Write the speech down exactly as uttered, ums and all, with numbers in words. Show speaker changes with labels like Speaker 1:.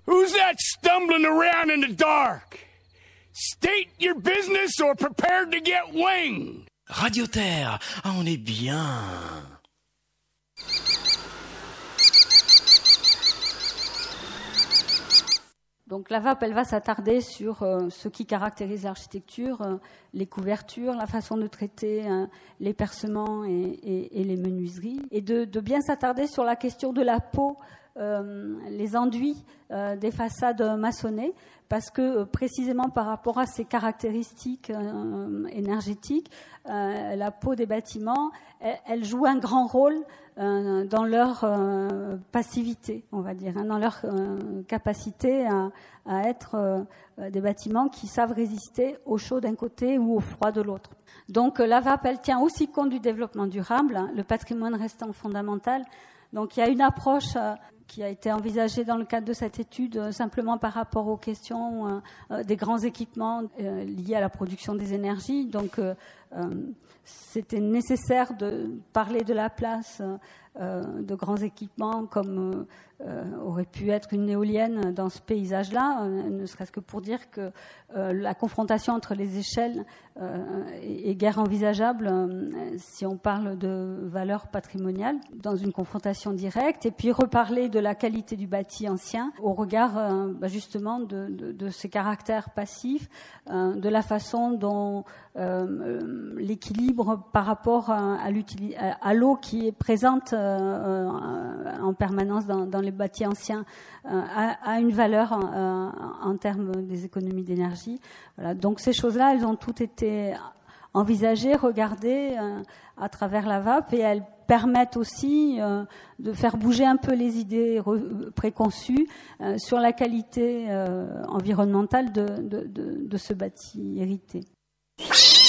Speaker 1: Who's that stumbling around in the dark? State your business or prepare to get winged.
Speaker 2: Radio Terre, ah, on est bien.
Speaker 3: Donc la V A P, elle va s'attarder sur euh, ce qui caractérise l'architecture, euh, les couvertures, la façon de traiter euh, les percements et, et, et les menuiseries, et de, de bien s'attarder sur la question de la peau, euh, les enduits euh, des façades maçonnées, parce que euh, précisément par rapport à ces caractéristiques euh, énergétiques, euh, la peau des bâtiments, elle, elle joue un grand rôle euh, dans leur euh, passivité, on va dire, hein, dans leur euh, capacité à, à être euh, des bâtiments qui savent résister au chaud d'un côté ou au froid de l'autre. Donc la V A P, elle tient aussi compte du développement durable, hein, le patrimoine restant fondamental. Donc il y a une approche euh, qui a été envisagée dans le cadre de cette étude euh, simplement par rapport aux questions euh, euh, des grands équipements euh, liés à la production des énergies. Donc euh, euh, c'était nécessaire de parler de la place euh, de grands équipements comme euh, aurait pu être une éolienne dans ce paysage-là, euh, ne serait-ce que pour dire que euh, la confrontation entre les échelles euh, est, est guère envisageable euh, si on parle de valeur patrimoniale dans une confrontation directe, et puis reparler de la qualité du bâti ancien au regard euh, bah justement de, de, de ses caractères passifs, euh, de la façon dont euh, l'équilibre par rapport à, à, à, à l'eau qui est présente euh, en permanence dans, dans les bâtis anciens euh, a, a une valeur euh, en termes des économies d'énergie. Voilà. Donc ces choses-là, elles ont toutes été envisagées, regardées euh, à travers la V A P, et elles permettent aussi euh, de faire bouger un peu les idées re- préconçues euh, sur la qualité euh, environnementale de, de, de, de ce bâti hérité.